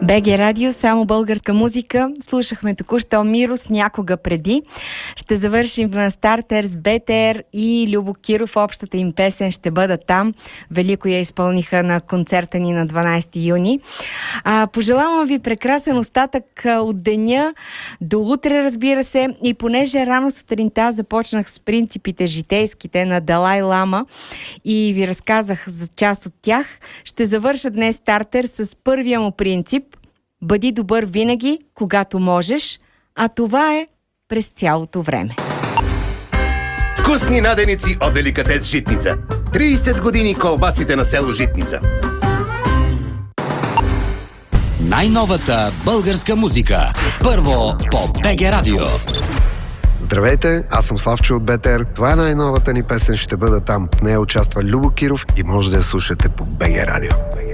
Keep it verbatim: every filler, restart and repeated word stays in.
БГ Радио, само българска музика. Слушахме току-що Мирос някога преди. Ще завършим на стартер с БТР и Любо Киров. Общата им песен ще бъда там. Велико я изпълниха на концерта ни на дванайсети юни. А, пожелавам ви прекрасен остатък от деня. До утре, разбира се. И понеже рано сутринта започнах с принципите житейските на Далай Лама и ви разказах за част от тях, ще завърша днес стартер с първия му принцип: бъди добър винаги, когато можеш, а това е през цялото време. Вкусни наденици от Деликатес Житница. трийсет години колбасите на село Житница. Най-новата българска музика. Първо по БГ Радио. Здравейте, аз съм Славчо от БТР. Това е най-новата ни песен, ще бъда там. В нея участва Любо Киров и може да я слушате по БГ Радио.